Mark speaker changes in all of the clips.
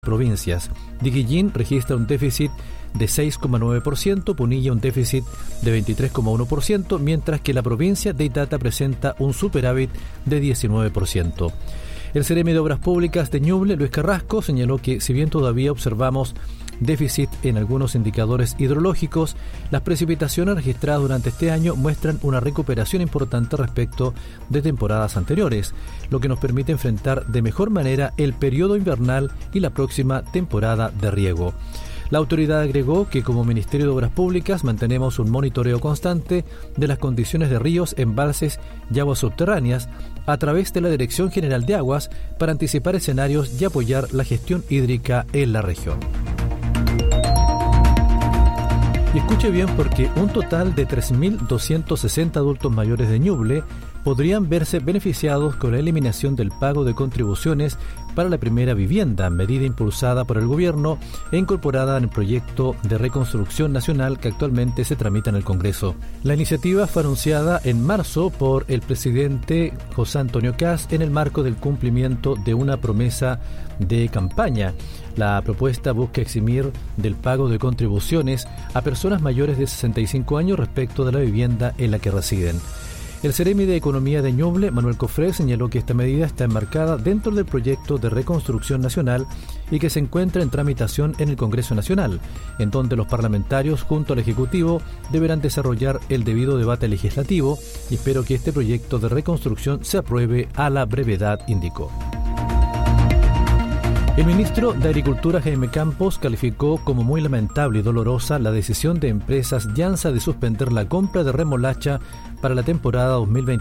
Speaker 1: provincias. Diguillín registra un déficit de 6,9%, Punilla un déficit de 23,1%, mientras que la provincia de Itata presenta un superávit de 19%. El Seremi de Obras Públicas de Ñuble, Luis Carrasco, señaló que si bien todavía observamos déficit en algunos indicadores hidrológicos, las precipitaciones registradas durante este año muestran una recuperación importante respecto de temporadas anteriores, lo que nos permite enfrentar de mejor manera el periodo invernal y la próxima temporada de riego. La autoridad agregó que como Ministerio de Obras Públicas mantenemos un monitoreo constante de las condiciones de ríos, embalses y aguas subterráneas a través de la Dirección General de Aguas para anticipar escenarios y apoyar la gestión hídrica en la región. Y escuche bien, porque un total de 3.260 adultos mayores de Ñuble podrían verse beneficiados con la eliminación del pago de contribuciones para la primera vivienda, medida impulsada por el gobierno e incorporada en el proyecto de reconstrucción nacional que actualmente se tramita en el Congreso. La iniciativa fue anunciada en marzo por el presidente José Antonio Kast en el marco del cumplimiento de una promesa de campaña. La propuesta busca eximir del pago de contribuciones a personas mayores de 65 años respecto de la vivienda en la que residen. El Seremi de Economía de Ñuble, Manuel Cofré, señaló que esta medida está enmarcada dentro del proyecto de reconstrucción nacional y que se encuentra en tramitación en el Congreso Nacional, en donde los parlamentarios junto al Ejecutivo deberán desarrollar el debido debate legislativo, y espero que este proyecto de reconstrucción se apruebe a la brevedad, indicó. El ministro de Agricultura, Jaime Campos, calificó como muy lamentable y dolorosa la decisión de Empresas Llanza de suspender la compra de remolacha para la temporada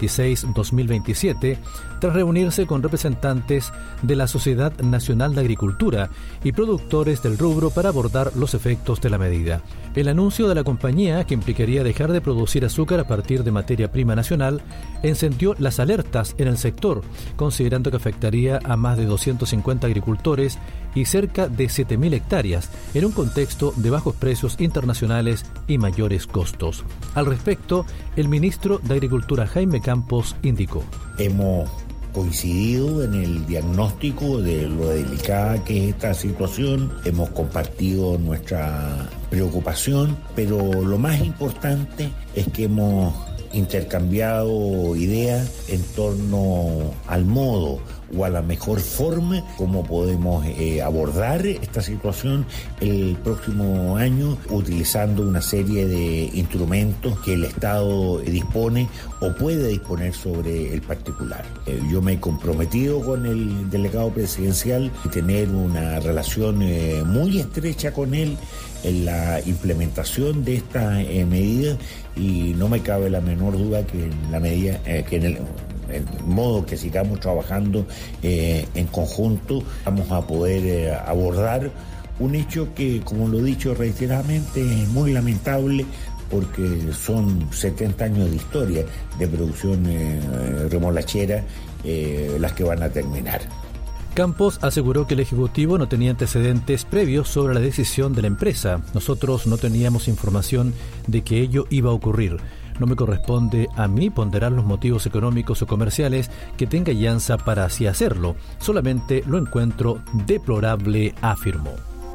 Speaker 1: 2026-2027, tras reunirse con representantes de la Sociedad Nacional de Agricultura y productores del rubro para abordar los efectos de la medida. El anuncio de la compañía, que implicaría dejar de producir azúcar a partir de materia prima nacional, encendió las alertas en el sector, considerando que afectaría a más de 250 agricultores y cerca de 7.000 hectáreas, en un contexto de bajos precios internacionales y mayores costos. Al respecto, el ministro de Agricultura, Jaime Campos, indicó:
Speaker 2: hemos coincidido en el diagnóstico de lo delicada que es esta situación, hemos compartido nuestra preocupación, pero lo más importante es que hemos intercambiado ideas en torno al modo o a la mejor forma como podemos abordar esta situación el próximo año, utilizando una serie de instrumentos que el Estado dispone o puede disponer sobre el particular. Yo me he comprometido con el delegado presidencial a tener una relación muy estrecha con él en la implementación de esta medida, y no me cabe la menor duda que en la medida que en el modo que sigamos trabajando en conjunto vamos a poder abordar un hecho que, como lo he dicho reiteradamente, es muy lamentable, porque son 70 años de historia de producción remolachera las que van a terminar.
Speaker 1: Campos aseguró que el Ejecutivo no tenía antecedentes previos sobre la decisión de la empresa. Nosotros no teníamos información de que ello iba a ocurrir. No me corresponde a mí ponderar los motivos económicos o comerciales que tenga Llanza para así hacerlo. Solamente lo encuentro deplorable, afirmó.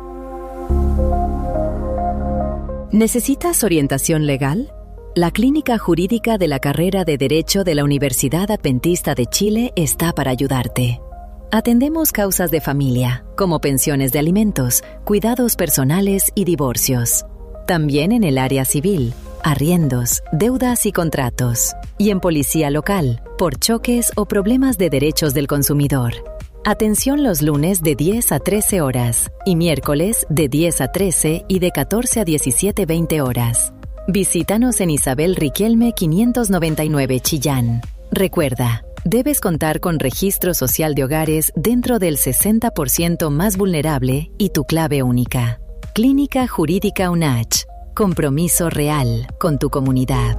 Speaker 3: ¿Necesitas orientación legal? La Clínica Jurídica de la Carrera de Derecho de la Universidad Adventista de Chile está para ayudarte. Atendemos causas de familia, como pensiones de alimentos, cuidados personales y divorcios. También en el área civil, arriendos, deudas y contratos. Y en policía local, por choques o problemas de derechos del consumidor. Atención los lunes de 10 a 13 horas y miércoles de 10 a 13 y de 14 a 17:20 horas. Visítanos en Isabel Riquelme 599 Chillán. Recuerda, debes contar con registro social de hogares dentro del 60% más vulnerable y tu clave única. Clínica Jurídica UNACH. Compromiso real con tu comunidad.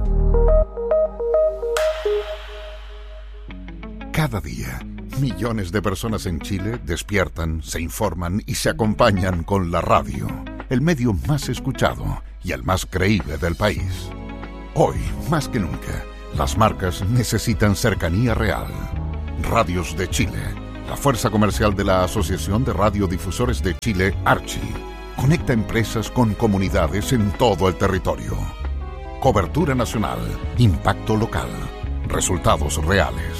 Speaker 4: Cada día, millones de personas en Chile despiertan, se informan y se acompañan con la radio, el medio más escuchado y el más creíble del país. Hoy, más que nunca, las marcas necesitan cercanía real. Radios de Chile, La fuerza comercial de la Asociación de Radiodifusores de Chile, Archi, conecta empresas con comunidades en todo el territorio. Cobertura nacional, impacto local, resultados reales.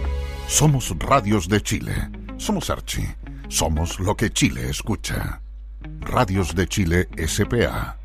Speaker 4: Somos Radios de Chile, somos Archi, somos lo que Chile escucha. Radios de Chile S.p.A.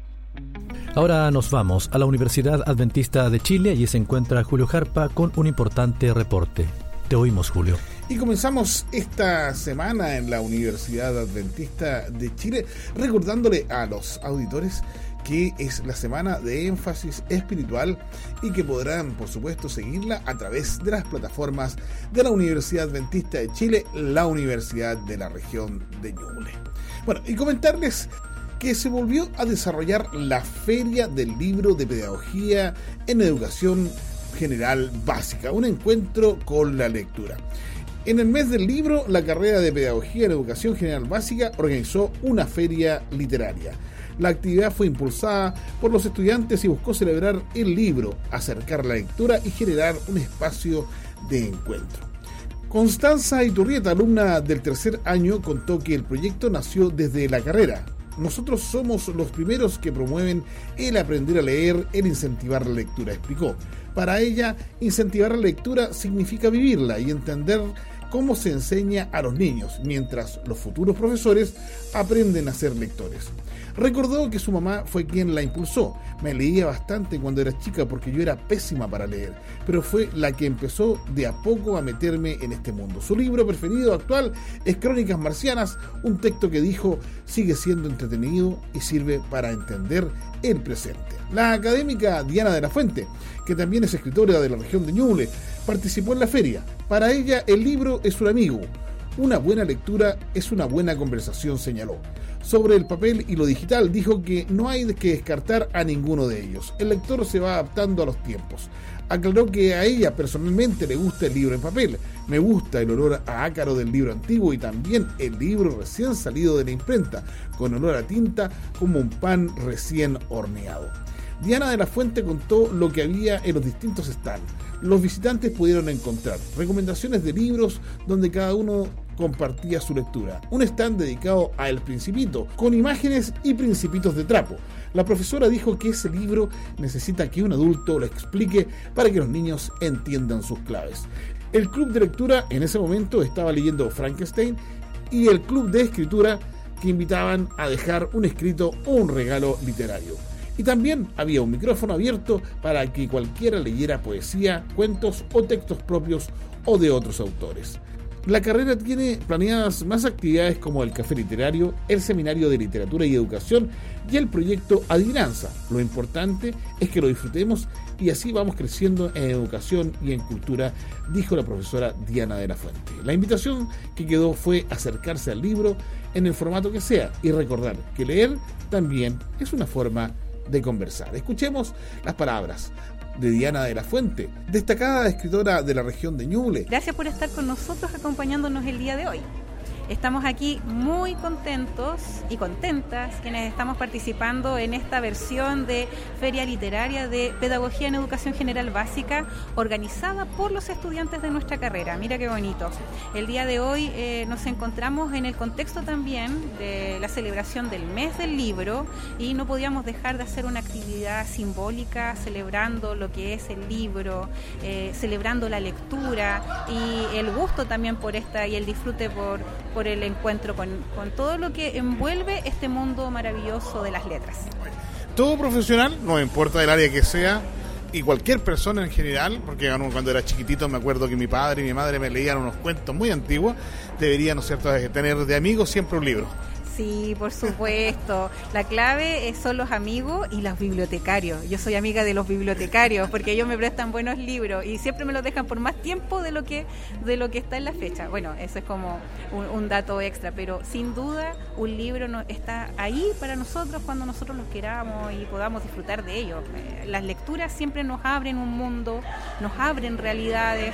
Speaker 1: Ahora nos vamos a la Universidad Adventista de Chile. Allí se encuentra Julio Jarpa con un importante reporte. Te oímos, Julio.
Speaker 5: Y comenzamos esta semana en la Universidad Adventista de Chile recordándole a los auditores que es la semana de énfasis espiritual y que podrán, por supuesto, seguirla a través de las plataformas de la Universidad Adventista de Chile, la Universidad de la Región de Ñuble. Bueno, y comentarles que se volvió a desarrollar la Feria del Libro de Pedagogía en Educación General Básica, un encuentro con la lectura. En el mes del libro, la carrera de Pedagogía en Educación General Básica organizó una feria literaria. La actividad fue impulsada por los estudiantes y buscó celebrar el libro, acercar la lectura y generar un espacio de encuentro. Constanza Iturrieta, alumna del tercer año, contó que el proyecto nació desde la carrera. Nosotros somos los primeros que promueven el aprender a leer, el incentivar la lectura, explicó. Para ella, incentivar la lectura significa vivirla y entender cómo se enseña a los niños, mientras los futuros profesores aprenden a ser lectores. Recordó que su mamá fue quien la impulsó. Me leía bastante cuando era chica porque yo era pésima para leer, pero fue la que empezó de a poco a meterme en este mundo. Su libro preferido actual es Crónicas Marcianas, un texto que dijo sigue siendo entretenido y sirve para entender el presente. La académica Diana de la Fuente, que también es escritora de la región de Ñuble, participó en la feria. Para ella, el libro es un amigo. Una buena lectura es una buena conversación, señaló. Sobre el papel y lo digital, dijo que no hay que descartar a ninguno de ellos. El lector se va adaptando a los tiempos. Aclaró que a ella personalmente le gusta el libro en papel. Me gusta el olor a ácaro del libro antiguo y también el libro recién salido de la imprenta, con olor a tinta como un pan recién horneado. Diana de la Fuente contó lo que había en los distintos stands. Los visitantes pudieron encontrar recomendaciones de libros donde cada uno compartía su lectura. Un stand dedicado a El Principito, con imágenes y principitos de trapo. La profesora dijo que ese libro necesita que un adulto lo explique para que los niños entiendan sus claves. El club de lectura en ese momento estaba leyendo Frankenstein y el club de escritura que invitaban a dejar un escrito o un regalo literario. Y también había un micrófono abierto para que cualquiera leyera poesía, cuentos o textos propios o de otros autores. La carrera tiene planeadas más actividades como el café literario, el seminario de literatura y educación y el proyecto Adivinanza. Lo importante es que lo disfrutemos y así vamos creciendo en educación y en cultura, dijo la profesora Diana de la Fuente. La invitación que quedó fue acercarse al libro en el formato que sea y recordar que leer también es una forma de conversar. Escuchemos las palabras de Diana de la Fuente, destacada escritora de la región de Ñuble.
Speaker 6: Gracias por estar con nosotros acompañándonos el día de hoy. Estamos aquí muy contentos y contentas quienes estamos participando en esta versión de Feria Literaria de Pedagogía en Educación General Básica organizada por los estudiantes de nuestra carrera. Mira qué bonito. El día de hoy nos encontramos en el contexto también de la celebración del mes del libro y no podíamos dejar de hacer una actividad simbólica celebrando lo que es el libro, celebrando la lectura y el gusto también por esta y el disfrute por el encuentro con todo lo que envuelve este mundo maravilloso de las letras.
Speaker 5: Todo profesional, no importa el área que sea, y cualquier persona en general, porque cuando era chiquitito me acuerdo que mi padre y mi madre me leían unos cuentos muy antiguos, debería, ¿no es cierto?, tener de amigos siempre un libro.
Speaker 6: Sí, por supuesto. La clave son los amigos y los bibliotecarios. Yo soy amiga de los bibliotecarios porque ellos me prestan buenos libros y siempre me los dejan por más tiempo de lo que está en la fecha. Bueno, eso es como un dato extra, pero sin duda un libro está ahí para nosotros cuando nosotros los queramos y podamos disfrutar de ellos. Las lecturas siempre nos abren un mundo, nos abren realidades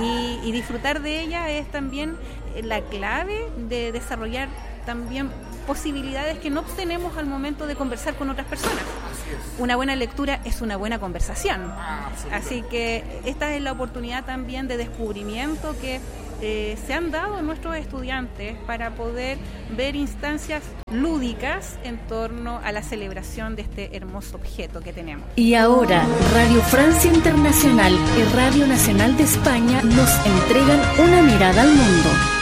Speaker 6: y disfrutar de ellas es también la clave de desarrollar también posibilidades que no obtenemos al momento de conversar con otras personas. Una buena lectura es una buena conversación. Así que esta es la oportunidad también de descubrimiento que se han dado a nuestros estudiantes para poder ver instancias lúdicas en torno a la celebración de este hermoso objeto que tenemos.
Speaker 7: Y ahora, Radio Francia Internacional y Radio Nacional de España nos entregan una mirada al mundo.